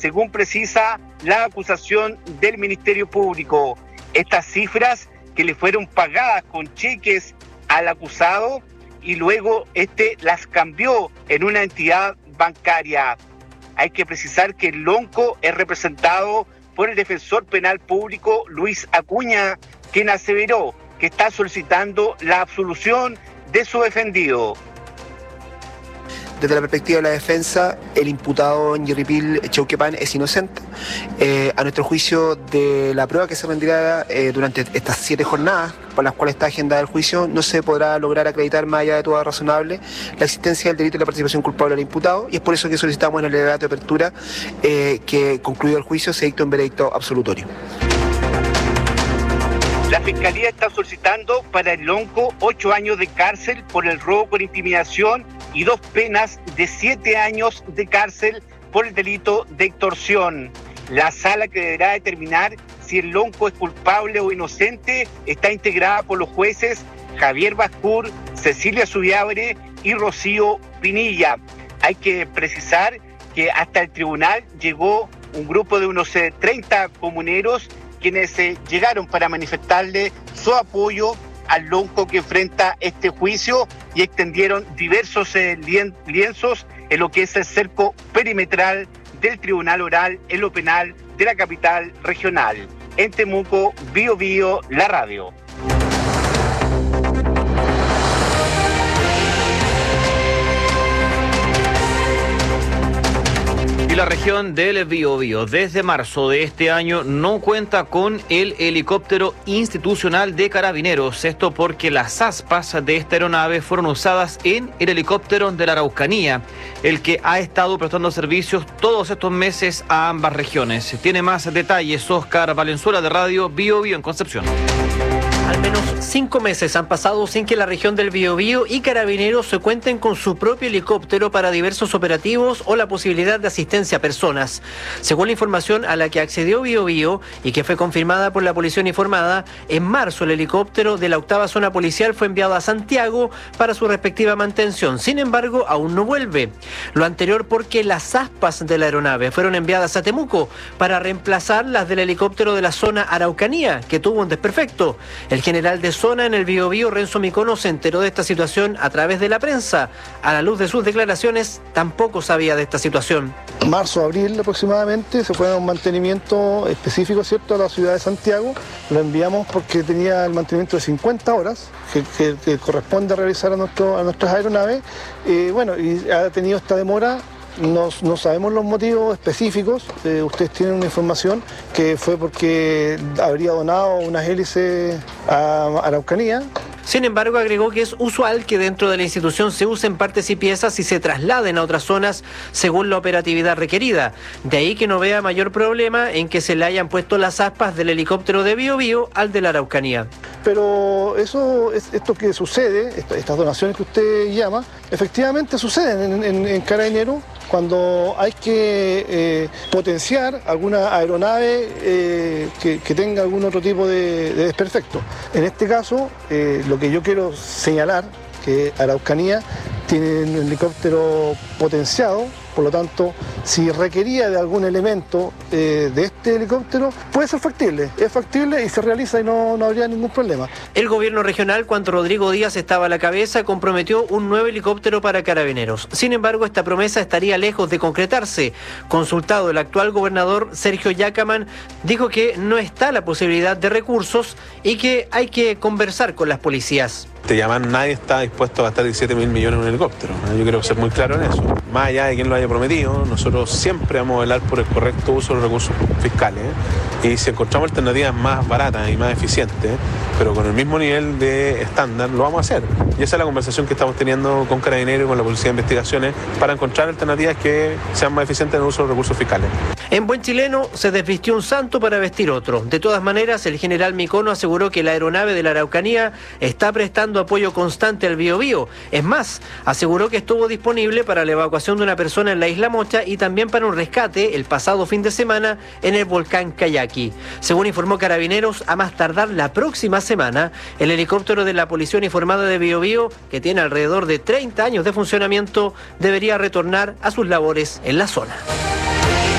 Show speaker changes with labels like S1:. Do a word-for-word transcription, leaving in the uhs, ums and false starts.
S1: según precisa la acusación del Ministerio Público. Estas cifras que le fueron pagadas con cheques al acusado y luego este las cambió en una entidad bancaria. Hay que precisar que el Lonco es representado por el defensor penal público Luis Acuña, quien aseveró que está solicitando la absolución de su defendido.
S2: Desde la perspectiva de la defensa, el imputado Yerripil Chauquepán es inocente. Eh, a nuestro juicio, de la prueba que se rendirá eh, durante estas siete jornadas, por las cuales está agendada el juicio, no se podrá lograr acreditar más allá de toda razonable la existencia del delito de la participación culpable del imputado, y es por eso que solicitamos en el alegato de apertura eh, que, concluido el juicio, se dicte un veredicto absolutorio.
S1: La Fiscalía está solicitando para el Lonco ocho años de cárcel por el robo con intimidación y dos penas de siete años de cárcel por el delito de extorsión. La sala que deberá determinar si el Lonco es culpable o inocente está integrada por los jueces Javier Bascur, Cecilia Subiabre y Rocío Pinilla. Hay que precisar que hasta el tribunal llegó un grupo de unos eh, treinta comuneros quienes eh, llegaron para manifestarle su apoyo al Lonco que enfrenta este juicio y extendieron diversos eh, lien, lienzos en lo que es el cerco perimetral del Tribunal Oral en lo penal de la capital regional. En Temuco, Bio Bio, la radio.
S3: La región del Biobío desde marzo de este año no cuenta con el helicóptero institucional de Carabineros. Esto porque las aspas de esta aeronave fueron usadas en el helicóptero de la Araucanía, el que ha estado prestando servicios todos estos meses a ambas regiones. Tiene más detalles Oscar Valenzuela de Radio Biobío en Concepción.
S4: Al menos cinco meses han pasado sin que la región del Biobío y Carabineros se cuenten con su propio helicóptero para diversos operativos o la posibilidad de asistencia a personas. Según la información a la que accedió Biobío y que fue confirmada por la policía uniformada, en marzo el helicóptero de la octava zona policial fue enviado a Santiago para su respectiva mantención. Sin embargo, aún no vuelve. Lo anterior porque las aspas de la aeronave fueron enviadas a Temuco para reemplazar las del helicóptero de la zona Araucanía, que tuvo un desperfecto. El general de zona en el Biobío, Renzo Micono, se enteró de esta situación a través de la prensa. A la luz de sus declaraciones, tampoco sabía de esta situación.
S5: Marzo, abril aproximadamente, se fue a un mantenimiento específico, ¿cierto?, a la ciudad de Santiago. Lo enviamos porque tenía el mantenimiento de cincuenta horas que, que, que corresponde realizar a, nuestro, a nuestras aeronaves. Eh, bueno, y ha tenido esta demora. No, no sabemos los motivos específicos. Eh, ustedes tienen una información que fue porque habría donado unas hélices a Araucanía.
S4: Sin embargo, agregó que es usual que dentro de la institución se usen partes y piezas y se trasladen a otras zonas según la operatividad requerida. De ahí que no vea mayor problema en que se le hayan puesto las aspas del helicóptero de Biobío al de la Araucanía.
S5: Pero eso, esto que sucede, estas donaciones que usted llama, efectivamente suceden en, en, en Carabineros cuando hay que eh, potenciar alguna aeronave eh, que, que tenga algún otro tipo de, de desperfecto. En este caso, eh, lo que yo quiero señalar, que Araucanía tiene un helicóptero potenciado, por lo tanto, si requería de algún elemento eh, de este helicóptero, puede ser factible, es factible y se realiza y no, no habría ningún problema.
S4: El gobierno regional, cuando Rodrigo Díaz estaba a la cabeza, comprometió un nuevo helicóptero para Carabineros. Sin embargo, esta promesa estaría lejos de concretarse. Consultado, el actual gobernador Sergio Yacaman dijo que no está la posibilidad de recursos y que hay que conversar con las policías.
S6: Te llaman, nadie está dispuesto a gastar diecisiete mil millones en un helicóptero. Yo quiero ser muy claro en eso. Más allá de quien lo haya prometido, nosotros siempre vamos a velar por el correcto uso de los recursos fiscales. Y si encontramos alternativas más baratas y más eficientes, pero con el mismo nivel de estándar, lo vamos a hacer. Y esa es la conversación que estamos teniendo con Carabineros y con la Policía de Investigaciones para encontrar alternativas que sean más eficientes en el uso de los recursos fiscales.
S4: En buen chileno, se desvistió un santo para vestir otro. De todas maneras, el general Micono aseguró que la aeronave de la Araucanía está prestando apoyo constante al Biobío. Es más, aseguró que estuvo disponible para la evacuación de una persona en la isla Mocha y también para un rescate el pasado fin de semana en el volcán Cayaqui. Según informó Carabineros, a más tardar la próxima semana, el helicóptero de la Policía Uniformada de Biobío, que tiene alrededor de treinta años de funcionamiento, debería retornar a sus labores en la zona.